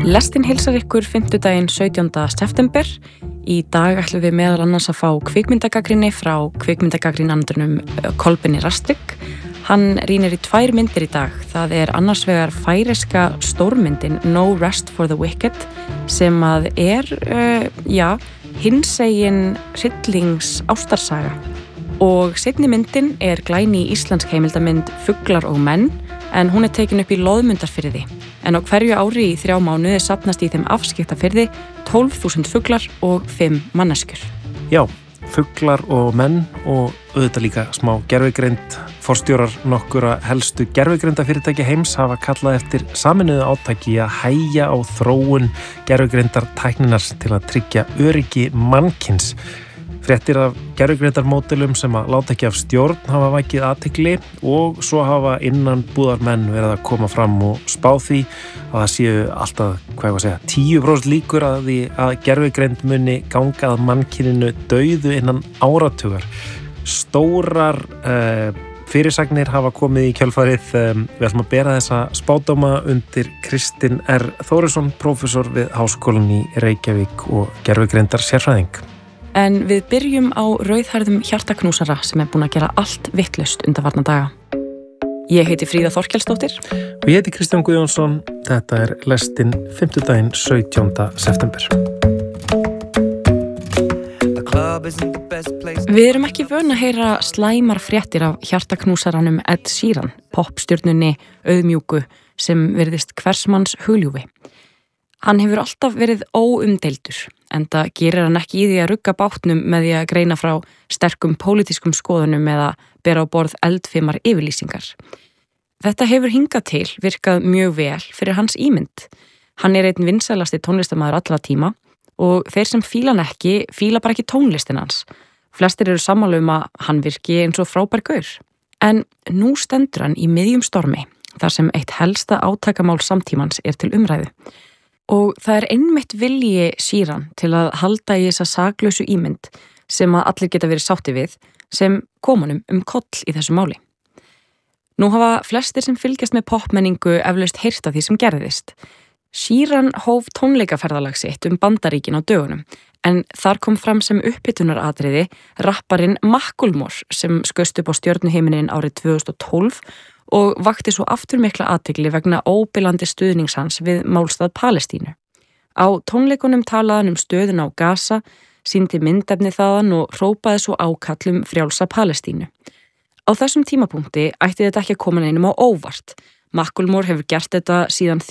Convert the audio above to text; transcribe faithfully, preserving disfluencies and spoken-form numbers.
Lestin heilsar ykkur fimmtudaginn sautjánda september. Í dag ætlum við meðal annars að fá kvikmyndagagnrýni frá kvikmyndagagnrýnandunum Kolbeini Rastik. Hann rýnir í tvær myndir í dag. Það er annars vegar færeska stórmyndin No Rest for the Wicked sem að er, uh, já, hinsegin hryllings ástarsaga. Og seinni myndin er glæný íslensk heimildamynd Fuglar og menn, en hún er tekin upp í Loðmundarfirði. En á hverju ári í þrjá mánuði safnast í þeim afskiptafirði tólf þúsund fuglar og fimm manneskjur. Já, fuglar og menn og auðvitað líka smá gervigreind. Forstjórar nokkura helstu gervigreindafyrirtækja heims hafa kallað eftir sameinuðu átaki að hægja á þróun gervigreindartækninnar til að tryggja öryggi mannkyns. Fréttir af gervigreindarmódelum sem að láta ekki af stjórn hafa vakið athygli og svo hafa innan búðarmenn verið að koma fram og spá því að það séu alltaf, hvað ég var að segja, tíu prósent líkur að því að gervigreind muni ganga að mannkyninu dauðu innan áratugar. Stórar uh, fyrirsagnir hafa komið í kjölfarið. Um, við ætlum að bera þessa spádóma undir Kristinn R. Þórisson, prófessor við Háskólann í Reykjavík og gervigreindar sérfræðing. En við byrjum á rauðhærðum hjartaknúsara sem er búin að gera allt vitlaust undanfarna daga. Ég heiti Fríða Þorkelsdóttir. Og ég heiti Kristján Guðjónsson. Þetta er lestin fimmtudaginn sautjánda september. Við erum ekki vön að heyra slæmar fréttir af hjartaknúsaranum Ed Sheeran, popstjörnunni auðmjúku sem virðist hversmanns hugljúfi. Hann hefur alltaf verið óumdeildur, enda gerir hann ekki í því að rugga bátnum með því að greina frá sterkum pólitískum skoðunum eða bera á borð eldfimar yfirlýsingar. Þetta hefur hingað til virkað mjög vel fyrir hans ímynd. Hann er einn vinsælasti tónlistarmaður allra tíma og þeir sem fíla hann ekki, fíla bara ekki tónlistin hans. Flestir eru sammála um að hann virki eins og frábær gaur. En nú stendur hann í miðjum stormi, þar sem eitt helsta átakamál samtímans er til umræðu. Og það er einmitt vilji Sheeran til að halda í þessa saklausu ímynd sem að allir geta verið sátti við sem kom honum um koll í þessu máli. Nú hafa flestir sem fylgjast með popmenningu eflaust heyrt af því sem gerðist. Sheeran hóf tónleikaferðalag sitt um Bandaríkin á dögunum, en þar kom fram sem upphituunaratriði rapparinn Macklemore sem skaust upp á stjörnuhiminninn árið tvö þúsund og tólf og vakti svo aftur mikla athygli vegna óbilandi stuðnings hans við málstað Palestínu. Á tónleikunum talaði hann um stöðun á Gaza, sýndi myndefni þaðan og hrópaði svo ákall um frjálsa Palestínu. Á þessum tímapunkti ætti þetta ekki að koma neinum á óvart. Macklemore hefur gert þetta síðan